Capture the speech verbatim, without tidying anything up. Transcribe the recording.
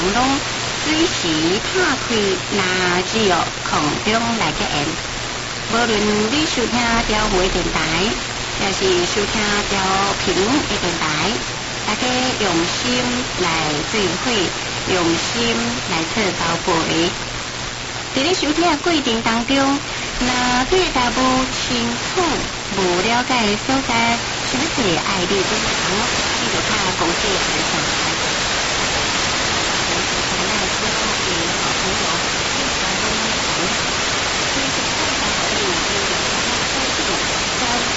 拢随时打开那只有空中来个演。无论你收听调回电台，也是收听调频的电台，大家用心来聚会，用心来做交陪。在你收听的过程当中，若对答无清楚、无了解的所在，是不是爱你这行，你就较详细